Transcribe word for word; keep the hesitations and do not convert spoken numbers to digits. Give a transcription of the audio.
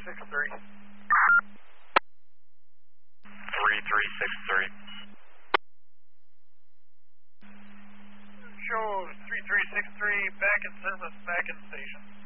six three. three three six three. Shows three three six three, back in service, back in station.